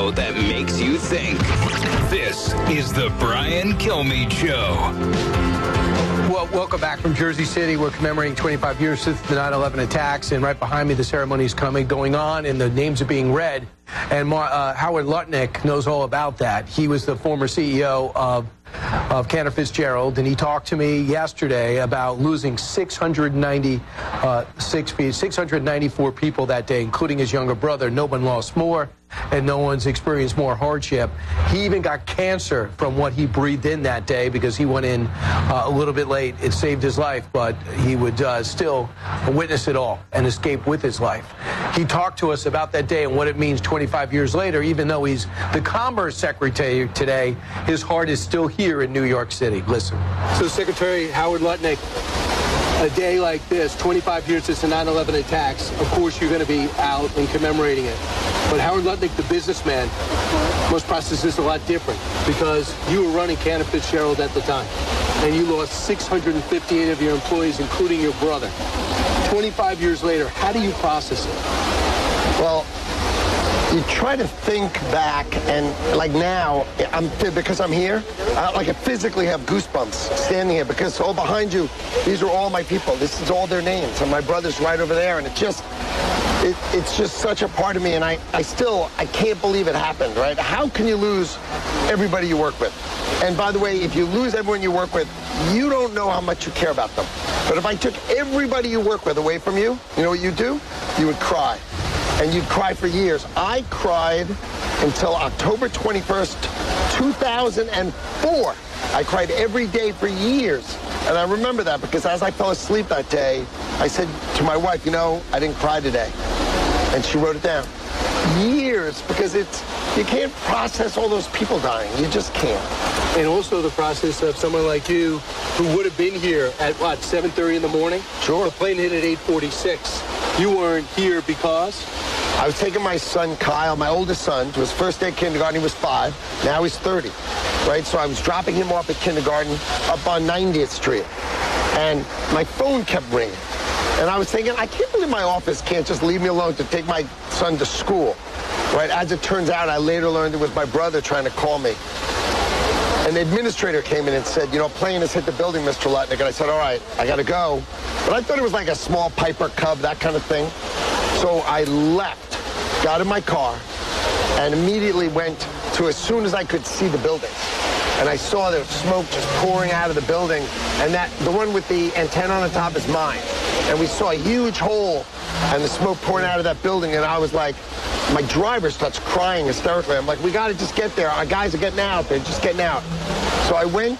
show that makes you think. This is the Brian Kilmeade Show. Well, welcome back from Jersey City. We're commemorating 25 years since the 9/11 attacks, and right behind me, the ceremony is going on, and the names are being read. And Howard Lutnick knows all about that. He was the former CEO of Cantor Fitzgerald, and he talked to me yesterday about losing 694 people that day, including his younger brother. No one lost more, and no one's experienced more hardship. He even got cancer from what he breathed in that day because he went in a little bit late. It saved his life, but he would still witness it all and escape with his life. He talked to us about that day and what it means 25 years later. Even though he's the Commerce Secretary today, his heart is still here in New York City. Listen. So, Secretary Howard Lutnick, a day like this, 25 years since the 9/11 attacks, of course you're going to be out and commemorating it. But Howard Lutnick, the businessman, must process this a lot different because you were running Cantor Fitzgerald at the time, and you lost 658 of your employees, including your brother. 25 years later, how do you process it? Well, you try to think back, and like now, because I'm here, I physically have goosebumps standing here because all behind you, these are all my people. This is all their names, and my brother's right over there, and it's just such a part of me, and I can't believe it happened, right? How can you lose everybody you work with? And by the way, if you lose everyone you work with, you don't know how much you care about them. But if I took everybody you work with away from you, you know what you'd do? You would cry. And you'd cry for years. I cried until October 21st, 2004. I cried every day for years. And I remember that because as I fell asleep that day, I said to my wife, you know, I didn't cry today. And she wrote it down. Years, because you can't process all those people dying. You just can't. And also the process of someone like you who would have been here at, 7:30 in the morning? Sure. The plane hit at 8:46. You weren't here because? I was taking my son, Kyle, my oldest son, to his first day of kindergarten. He was 5. Now he's 30, right? So I was dropping him off at kindergarten up on 90th Street. And my phone kept ringing. And I was thinking, I can't believe my office can't just leave me alone to take my son to school, right? As it turns out, I later learned it was my brother trying to call me. An administrator came in and said, you know, a plane has hit the building, Mr. Lutnick. And I said, all right, I got to go. But I thought it was like a small Piper Cub, that kind of thing. So I left, got in my car, and immediately went to as soon as I could see the buildings. And I saw the smoke just pouring out of the building. And the one with the antenna on the top is mine. And we saw a huge hole and the smoke pouring out of that building. And I was like, my driver starts crying hysterically. I'm like, we got to just get there. Our guys are getting out. They're just getting out. So I went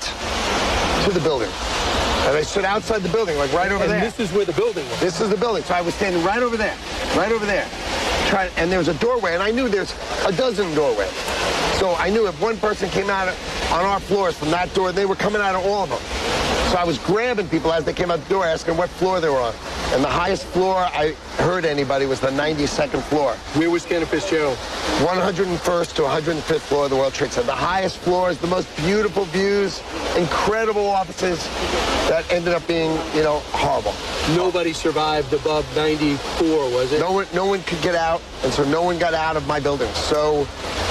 to the building. And I stood outside the building, like right over there. And this is where the building was? This is the building. So I was standing right over there. Right over there. And there was a doorway. And I knew there's a dozen doorways. So I knew if one person came out on our floors from that door, they were coming out of all of them. So I was grabbing people as they came out the door, asking what floor they were on. And the highest floor I heard anybody was the 92nd floor. Where was Cantor Fitzgerald? 101st to 105th floor of the World Trade Center. The highest floors, the most beautiful views, incredible offices that ended up being, you know, horrible. Nobody survived above 94, was it? No one could get out, and so no one got out of my building. So,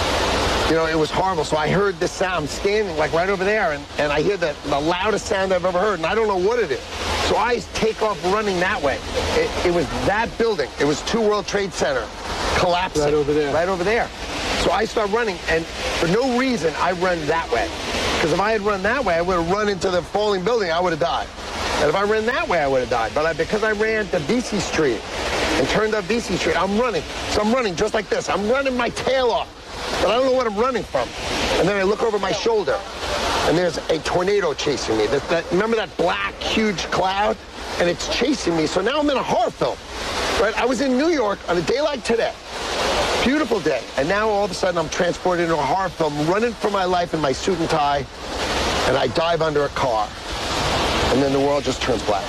you know, it was horrible. So I heard this sound, standing like right over there, and I hear the loudest sound I've ever heard, and I don't know what it is. So I take off running that way. It was that building. It was 2 World Trade Center collapsing. Right over there. Right over there. So I start running, and for no reason, I run that way. Because if I had run that way, I would have run into the falling building, I would have died. And if I ran that way, I would have died. But because I ran to BC Street and turned up BC Street, I'm running. So I'm running just like this. I'm running my tail off. But I don't know what I'm running from. And then I look over my shoulder, and there's a tornado chasing me. Remember that black, huge cloud? And it's chasing me. So now I'm in a horror film. Right? I was in New York on a day like today. Beautiful day. And now all of a sudden I'm transported into a horror film, running for my life in my suit and tie, and I dive under a car. And then the world just turns black.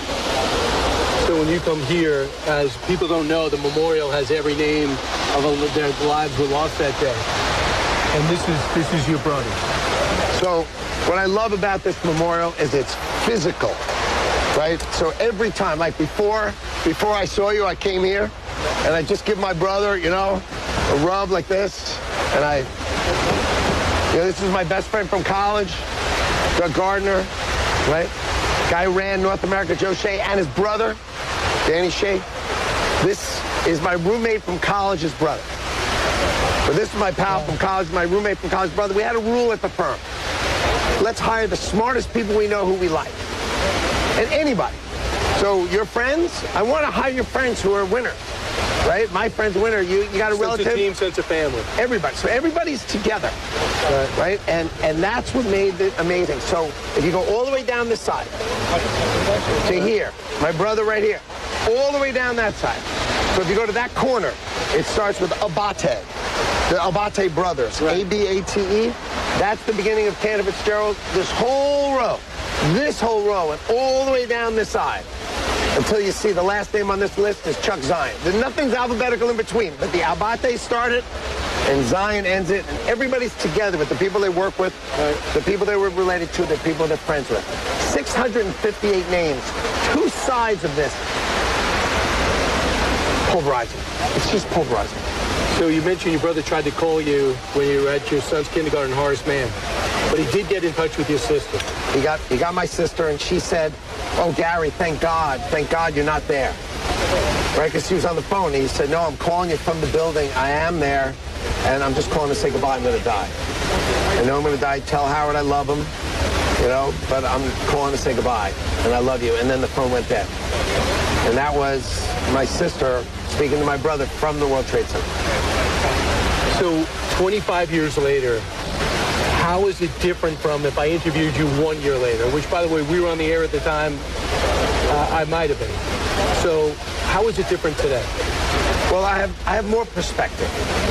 So when you come here, as people don't know, the memorial has every name of their lives were lost that day. And this is your brother. So what I love about this memorial is it's physical, right? So every time, like before I saw you, I came here, and I just give my brother, you know, a rub like this, and this is my best friend from college, Doug Gardner, right? Guy who ran North America, Joe Shea, and his brother, Danny Shea. This is my roommate from college's brother. But this is my pal from college, my roommate from college brother. We had a rule at the firm. Let's hire the smartest people we know who we like. And anybody. So your friends, I want to hire your friends who are winners. Right? My friend's a winner. You got a relative. Sense of team, sense of family. Everybody. So everybody's together. Right? And that's what made it amazing. So if you go all the way down this side to here, my brother right here, all the way down that side. So if you go to that corner, it starts with Abate. The Abate brothers, right. A-B-A-T-E. That's the beginning of Cantor Fitzgerald. This whole row, and all the way down this side, until you see the last name on this list is Chuck Zion. There's nothing's alphabetical in between, but the Abate started, and Zion ends it, and everybody's together with the people they work with, the people they were related to, the people they're friends with. 658 names, two sides of this. Pulverizing. It's just pulverizing. So you mentioned your brother tried to call you when you were at your son's kindergarten, Horace Mann, but he did get in touch with your sister. He got my sister, and she said, "Oh, Gary, thank God you're not there." Right, because she was on the phone, and he said, "No, I'm calling you from the building. I am there, and I'm just calling to say goodbye. I'm going to die. I know I'm going to die. Tell Howard I love him, but I'm calling to say goodbye, and I love you." And then the phone went dead. And that was my sister speaking to my brother from the World Trade Center. So 25 years later, how is it different from if I interviewed you 1 year later, which, by the way, we were on the air at the time, I might have been. So how is it different today? Well, I have more perspective.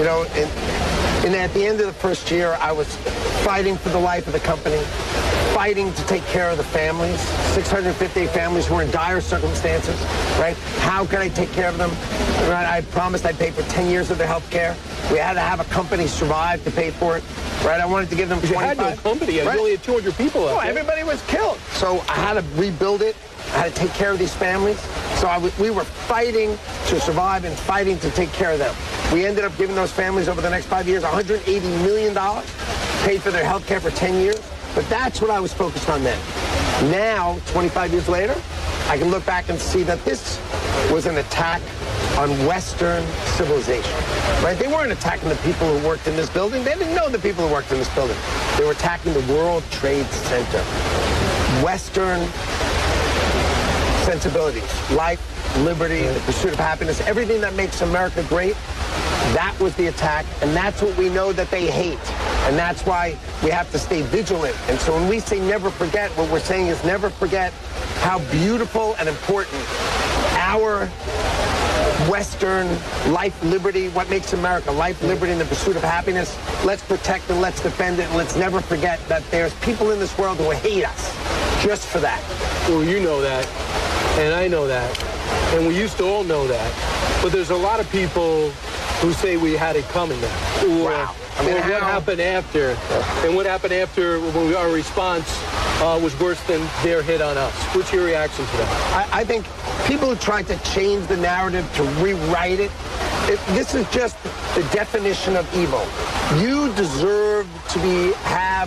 And at the end of the first year, I was fighting for the life of the company, fighting to take care of the families, 658 families who were in dire circumstances, right? How could I take care of them? Right? I promised I'd pay for 10 years of their health care. We had to have a company survive to pay for it, right? I wanted to give them 25. You had no company. You only had 200 people out there. Everybody was killed. So I had to rebuild it. I had to take care of these families. So we were fighting to survive and fighting to take care of them. We ended up giving those families over the next 5 years $180 million, paid for their health care for 10 years. But that's what I was focused on then. Now, 25 years later, I can look back and see that this was an attack on Western civilization, right? They weren't attacking the people who worked in this building. They didn't know the people who worked in this building. They were attacking the World Trade Center. Western sensibilities, life, liberty, the pursuit of happiness, everything that makes America great, that was the attack, and that's what we know that they hate. And that's why we have to stay vigilant. And so when we say never forget, what we're saying is never forget how beautiful and important our Western life, liberty, what makes America, life, liberty, and the pursuit of happiness. Let's protect and let's defend it. And let's never forget that there's people in this world who hate us just for that. Well, you know that, and I know that, and we used to all know that. But there's a lot of people who say we had it coming now. Wow. What happened after? And what happened after when our response was worse than their hit on us? What's your reaction to that? I think people who tried to change the narrative, to rewrite it, this is just the definition of evil. You deserve to have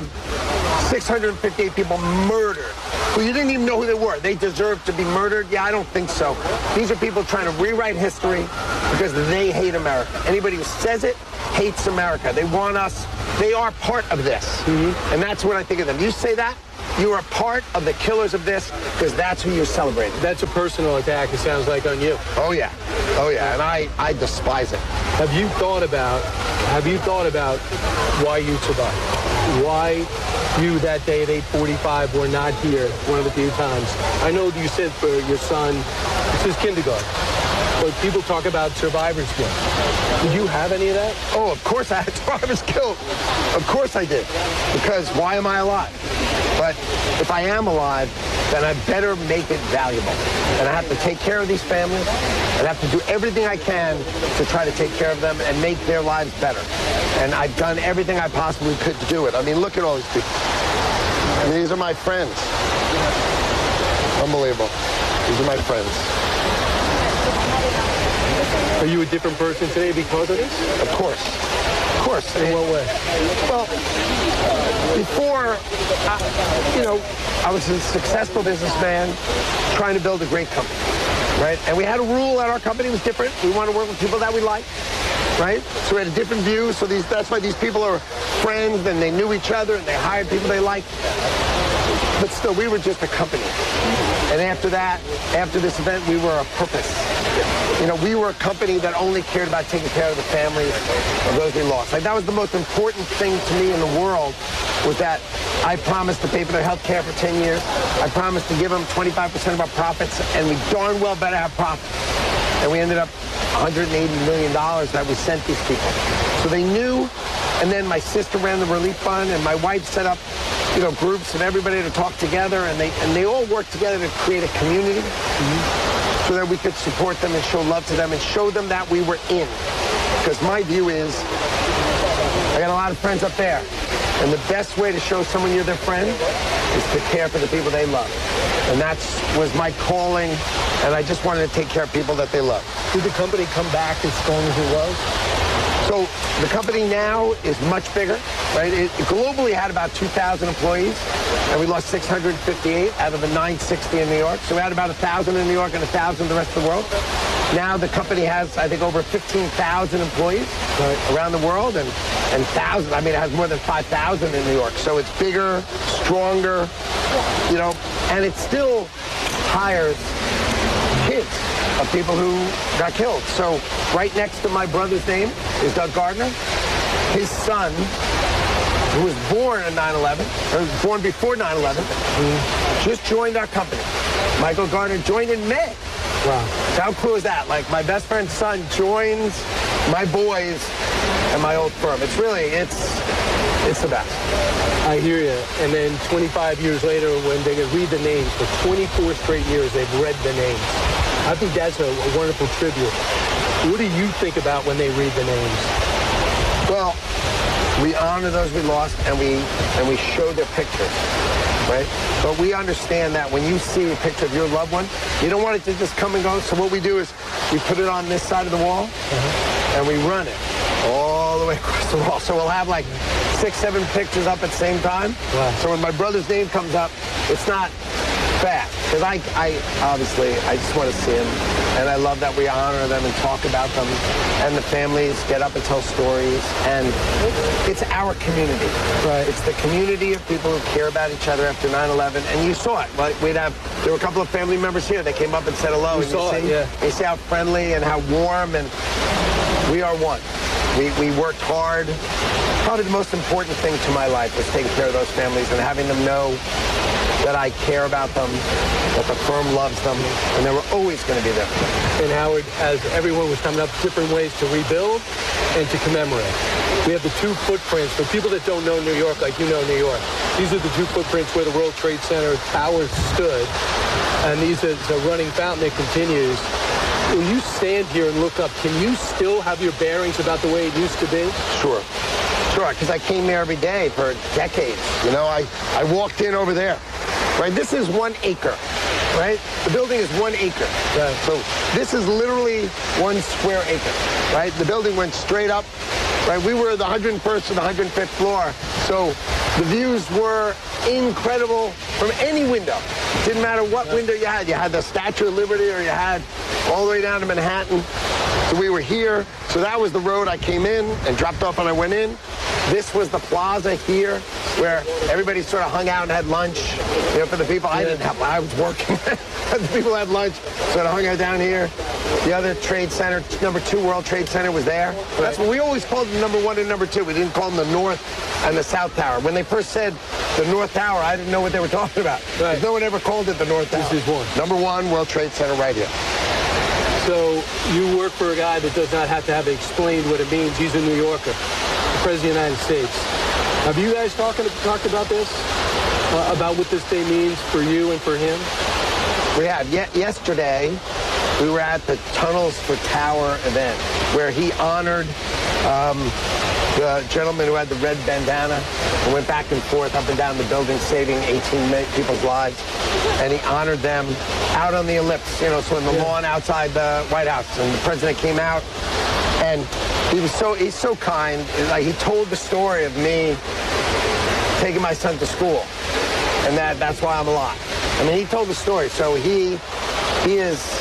658 people murdered. Well, you didn't even know who they were. They deserve to be murdered? Yeah, I don't think so. These are people trying to rewrite history because they hate America. Anybody who says it hates America. They want us. They are part of this. Mm-hmm. And that's what I think of them. You say that, you are part of the killers of this because that's who you're celebrating. That's a personal attack, it sounds like, on you. Oh, yeah. Oh, yeah. And I despise it. Have you thought about why you survived? Why you that day at 8:45 were not here one of the few times? I know you said for your son, this is kindergarten, but people talk about survivor's guilt. Did you have any of that? Oh, of course I had survivor's guilt. Of course I did. Because why am I alive? But if I am alive, then I better make it valuable. And I have to take care of these families. And I have to do everything I can to try to take care of them and make their lives better. And I've done everything I possibly could to do it. I mean, look at all these people. I mean, these are my friends. Unbelievable. These are my friends. Are you a different person today because of this? Of course. Of course. In what way? Well, before, I was a successful businessman trying to build a great company, right? And we had a rule at our company. It was different. We want to work with people that we like, right? So we had a different view. So that's why these people are friends, and they knew each other, and they hired people they liked. But still, we were just a company. And after that, after this event, we were a purpose. We were a company that only cared about taking care of the families of those we lost. Like, that was the most important thing to me in the world, was that I promised to pay for their health care for 10 years. I promised to give them 25% of our profits, and we darn well better have profits. And we ended up $180 million that we sent these people. So they knew, and then my sister ran the relief fund, and my wife set up groups and everybody to talk together, and they all worked together to create a community so that we could support them and show love to them and show them that we were in. Because my view is, I got a lot of friends up there, and the best way to show someone you're their friend is to care for the people they love. And that was my calling, and I just wanted to take care of people that they love. Did the company come back as strong as it was? So the company now is much bigger, right? It globally had about 2,000 employees, and we lost 658 out of the 960 in New York. So we had about 1,000 in New York and 1,000 the rest of the world. Now the company has, I think, over 15,000 employees around the world, and thousands. I mean, it has more than 5,000 in New York. So it's bigger, stronger, and it still hires kids of people who got killed. So right next to my brother's name is Doug Gardner. His son, who was born in 9/11, or born before 9/11, just joined our company. Michael Gardner joined in May. Wow. So how cool is that? Like, my best friend's son joins my boys and my old firm. It's the best. I hear you. And then 25 years later, when they could read the names, for 24 straight years, they've read the names. I think that's a wonderful tribute. What do you think about when they read the names? Well, we honor those we lost, and we show their pictures, right? But we understand that when you see a picture of your loved one, you don't want it to just come and go. So what we do is we put it on this side of the wall, and we run it all the way across the wall. So we'll have like 6, 7 pictures up at the same time. Wow. So when my brother's name comes up, it's not fast. Because I just want to see him. And I love that we honor them and talk about them. And the families get up and tell stories. And it's our community. Right. It's the community of people who care about each other after 9/11. And you saw it. Like, there were a couple of family members here. They came up and said hello. We saw it, yeah. You see how friendly and how warm, and we are one. We worked hard. Probably the most important thing to my life was taking care of those families and having them know that I care about them, that the firm loves them, and they were always going to be there. And Howard, as everyone was coming up with different ways to rebuild and to commemorate, we have the 2 footprints. For people that don't know New York like you know New York, these are the 2 footprints where the World Trade Center towers stood, and these are the running fountain that continues. When you stand here and look up, can you still have your bearings about the way it used to be? Sure, because I came there every day for decades. I walked in over there. Right, this is 1 acre, right? The building is 1 acre. Right. So this is literally 1 square acre, right? The building went straight up, right? We were the 101st to the 105th floor. So the views were incredible from any window. Didn't matter what window you had. You had the Statue of Liberty, or you had all the way down to Manhattan. So we were here. So that was the road I came in and dropped off when I went in. This was the plaza here where everybody sort of hung out and had lunch, for the people. I didn't have, I was working. The people had lunch, so I hung out down here. The other trade center, number 2 World Trade Center, was there. That's what we always called them, number 1 and number 2. We didn't call them the North and the South Tower. When they first said the North Tower, I didn't know what they were talking about. Right. No one ever called it the North Tower. This is 1. Number 1 World Trade Center right here. So you work for a guy that does not have to have explained what it means. He's a New Yorker, the President of the United States. Have you guys talked about this? About what this day means for you and for him? We have. Yesterday, we were at the Tunnels for Tower event where he honored The gentleman who had the red bandana and went back and forth up and down the building, saving 18 people's lives. And he honored them out on the ellipse, you know, so in the lawn outside the White House. And the president came out, and he's so kind. Like, he told the story of me taking my son to school, and that's why I'm alive. I mean, he told the story. So he is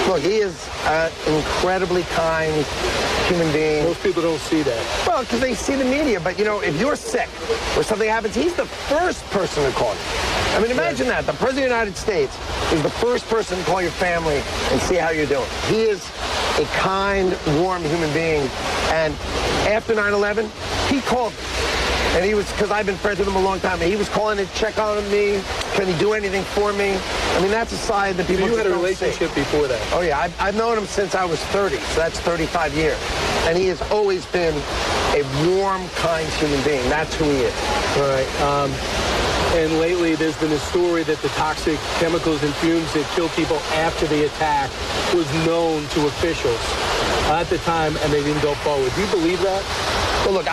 an incredibly kind human being. Most people don't see that. Well, because they see the media. But, you know, if you're sick or something happens, he's the first person to call you. I mean, imagine that. The President of the United States is the first person to call your family and see how you're doing. He is a kind, warm human being. And after 9/11, he called me. And he was, because I've been friends with him a long time, and he was calling to check on me. Can he do anything for me? I mean, that's a side that people You had a don't relationship see. before that. Oh, yeah. I've known him since I was 30, so that's 35 years. And he has always been a warm, kind human being. That's who he is. All right. And lately, there's been a story that the toxic chemicals and fumes that killed people after the attack was known to officials at the time, and they didn't go forward. Do you believe that? Well, look,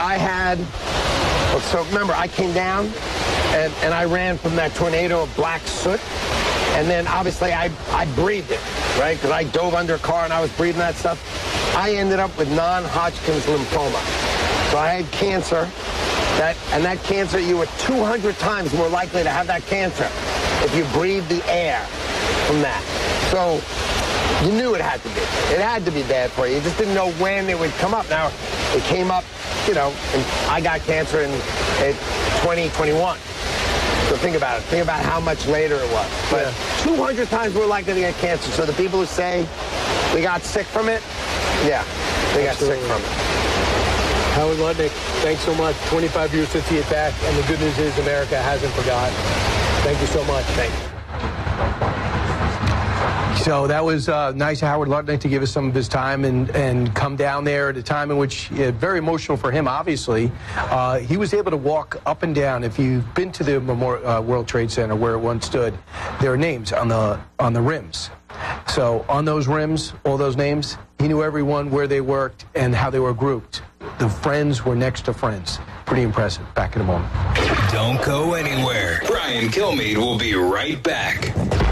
so remember, I came down, and I ran from that tornado of black soot. And then, obviously, I breathed it, right? Because I dove under a car, and I was breathing that stuff. I ended up with non-Hodgkin's lymphoma. So I had cancer. And that cancer, you were 200 times more likely to have that cancer if you breathed the air from that. So you knew it had to be. It had to be bad for you. You just didn't know when it would come up. Now, it came up, you know, and I got cancer in 2021. So think about it. Think about how much later it was. But 200 times more likely to get cancer. So the people who say we got sick from it, yeah, they got sick from it. Howard Lutnick, thanks so much. 25 years since the attack, and the good news is America hasn't forgotten. Thank you so much. Thank you. So that was nice of Howard Lutnick to give us some of his time and come down there at a time in which, very emotional for him, obviously. He was able to walk up and down. If you've been to the World Trade Center where it once stood, there are names on the rims. So on those rims, all those names, he knew everyone, where they worked, and how they were grouped. The friends were next to friends. Pretty impressive. Back in a moment. Don't go anywhere. Brian Kilmeade will be right back.